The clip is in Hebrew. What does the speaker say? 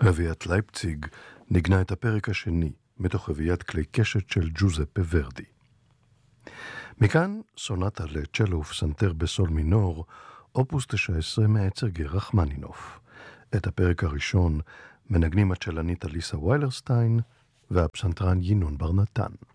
רביעיית לייפציג ניגנה את הפרק השני מתוך רביעיית כלי קשת של ג'וזפה ורדי. מכאן סונטה לצ'לו ופסנתר בסול מינור, אופוס 19 מהצגר רחמנינוף. את הפרק הראשון מנגנים הצ'לנית אליסה ויילרסטיין והפסנתרן ינון בר נתן.